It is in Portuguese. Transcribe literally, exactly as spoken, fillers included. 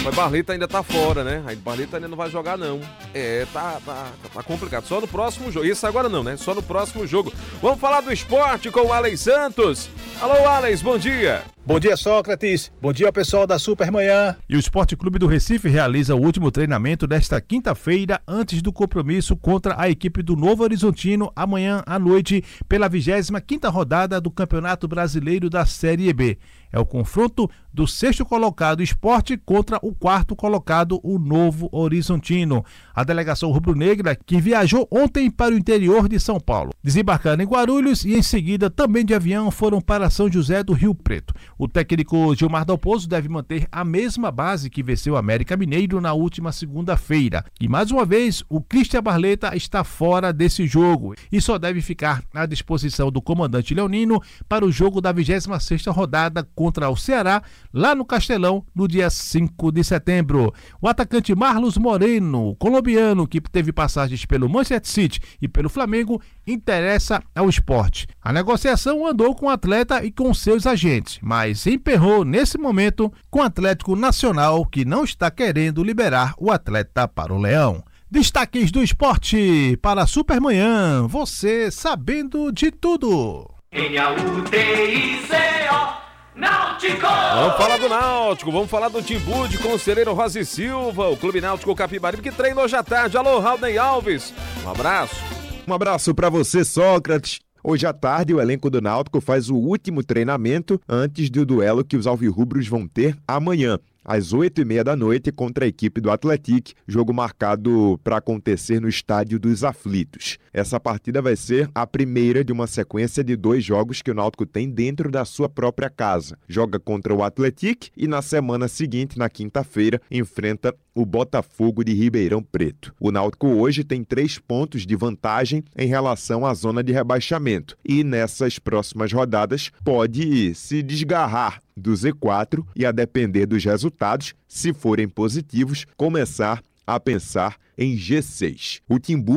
Mas Barleta ainda tá fora, né? Aí Barleta ainda não vai jogar, não. É, tá, tá, tá complicado. Só no próximo jogo. Isso agora não, né? Só no próximo jogo. Vamos falar do esporte com o Alex Santos. Alô, Alex, bom dia. Bom dia, Sócrates. Bom dia ao pessoal da Supermanhã. E o Esporte Clube do Recife realiza o último treinamento desta quinta-feira, antes do compromisso contra a equipe do Novo Horizontino, amanhã à noite, pela vigésima quinta rodada do Campeonato Brasileiro da Série B. É o confronto do sexto colocado Esporte contra o quarto colocado, o Novo Horizontino. A delegação rubro-negra, que viajou ontem para o interior de São Paulo, desembarcando em Guarulhos e em seguida também de avião foram para São José do Rio Preto. O técnico Gilmar Dalpozo deve manter a mesma base que venceu o América Mineiro na última segunda-feira. E mais uma vez, o Christian Barleta está fora desse jogo e só deve ficar à disposição do comandante leonino para o jogo da vigésima sexta rodada contra o Ceará, lá no Castelão, no dia cinco de setembro. O atacante Marlos Moreno, colombiano, que teve passagens pelo Manchester City e pelo Flamengo, interessa ao Esporte. A negociação andou com o atleta e com seus agentes, mas emperrou nesse momento com o Atlético Nacional, que não está querendo liberar o atleta para o Leão. Destaques do esporte para a Supermanhã, você sabendo de tudo. N A U T I C O Náutico! Vamos falar do Náutico, vamos falar do Timbu de Conselheiro Rosa e Silva, o Clube Náutico Capibaribe, que treina hoje à tarde. Alô, Raulney Alves, um abraço. Um abraço para você, Sócrates. Hoje à tarde, o elenco do Náutico faz o último treinamento antes do duelo que os alvirrubros vão ter amanhã, às oito e meia da noite, contra a equipe do Atlético, jogo marcado para acontecer no Estádio dos Aflitos. Essa partida vai ser a primeira de uma sequência de dois jogos que o Náutico tem dentro da sua própria casa. Joga contra o Atlético e na semana seguinte, na quinta-feira, enfrenta o Botafogo de Ribeirão Preto. O Náutico hoje tem três pontos de vantagem em relação à zona de rebaixamento e nessas próximas rodadas pode se desgarrar do Z quatro e, a depender dos resultados, se forem positivos, começar a pensar em G seis. O Timbu